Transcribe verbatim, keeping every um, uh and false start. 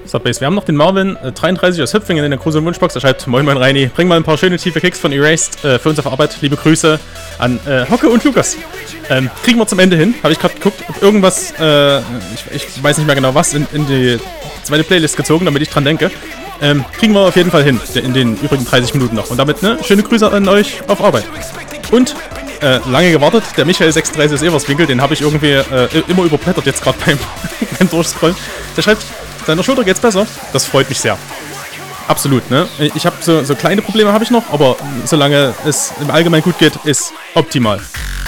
Subbase. Wir haben noch den Marvin äh, dreiunddreißig aus Hüpfingen in der großen Wunschbox. Er schreibt: Moin Moin Reini, bring mal ein paar schöne tiefe Kicks von Erased äh, für uns auf Arbeit. Liebe Grüße an äh, Hocke und Lukas. Ähm, kriegen wir zum Ende hin. Habe ich gerade geguckt, ob irgendwas, äh, ich, ich weiß nicht mehr genau was, in, in die zweite Playlist gezogen, damit ich dran denke. Ähm, kriegen wir auf jeden Fall hin, in den übrigen dreißig Minuten noch. Und damit, ne, schöne Grüße an euch auf Arbeit. Und, äh, lange gewartet, der Michael sechsunddreißig aus Everswinkel, den habe ich irgendwie äh, immer überblättert jetzt gerade beim, beim Durchscrollen. Der schreibt: Seiner Schulter geht's besser. Das freut mich sehr. Absolut, ne? Ich habe so, so kleine Probleme habe ich noch, aber solange es im Allgemeinen gut geht, ist optimal.